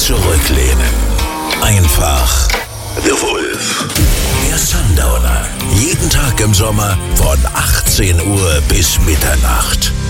zurücklehnen. Einfach The Wolf. Der Sundowner. Jeden Tag im Sommer von 18 Uhr bis Mitternacht.